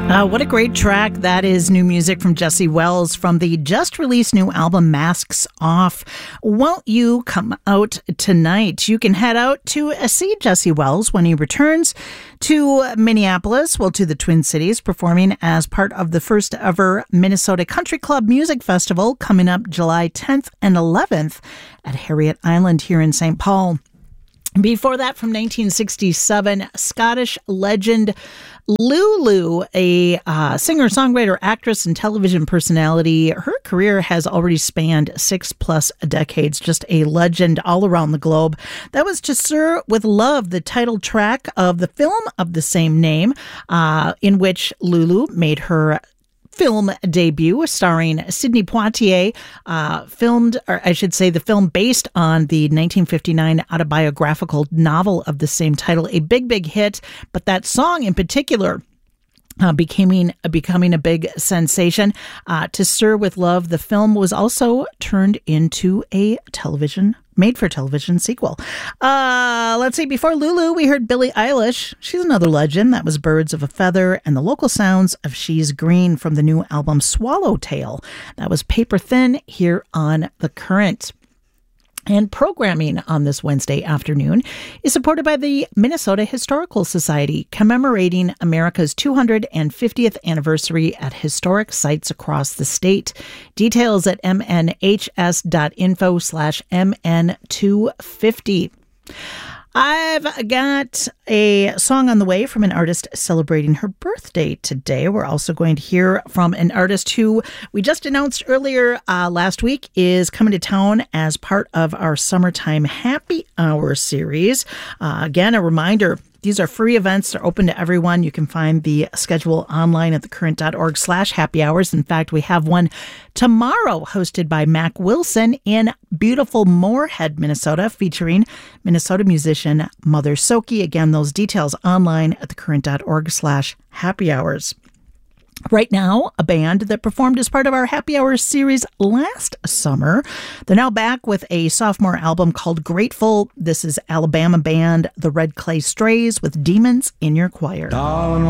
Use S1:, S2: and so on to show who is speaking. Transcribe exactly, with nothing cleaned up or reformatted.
S1: Uh, what a great track. That is new music from Jesse Wells from the just released new album Masks Off. Won't you come out tonight? You can head out to see Jesse Wells when he returns to Minneapolis, well, to the Twin Cities, performing as part of the first ever Minnesota Country Club Music Festival coming up July tenth and eleventh at Harriet Island here in Saint Paul. Before that, from nineteen sixty-seven, Scottish legend Lulu, a uh, singer, songwriter, actress, and television personality. Her career has already spanned six plus decades, just a legend all around the globe. That was To Sir with Love, the title track of the film of the same name, uh, in which Lulu made her film debut, starring Sidney Poitier, uh, filmed, or I should say the film based on the nineteen fifty-nine autobiographical novel of the same title, a big, big hit. But that song in particular Uh, becoming becoming a big sensation. Uh, To Sir with Love, the film was also turned into a television, made-for-television sequel. Uh, let's see, before Lulu, we heard Billie Eilish. She's another legend. That was Birds of a Feather and the local sounds of She's Green from the new album Swallowtail. That was Paper Thin here on The Current. And programming on this Wednesday afternoon is supported by the Minnesota Historical Society, commemorating America's two hundred fiftieth anniversary at historic sites across the state. Details at mnhs.info slash mn250. I've got a song on the way from an artist celebrating her birthday today. We're also going to hear from an artist who we just announced earlier uh, last week is coming to town as part of our Summertime Happy Hour series. Uh, again, a reminder, these are free events. They're open to everyone. You can find the schedule online at thecurrent.org slash happy hours. In fact, we have one tomorrow hosted by Mac Wilson in beautiful Moorhead, Minnesota, featuring Minnesota musician Mother Soki. Again, those details online at thecurrent.org slash happy hours. Right now, a band that performed as part of our Happy Hours series last summer. They're now back with a sophomore album called Grateful. This is Alabama band The Red Clay Strays with Demons in Your Choir. Darling,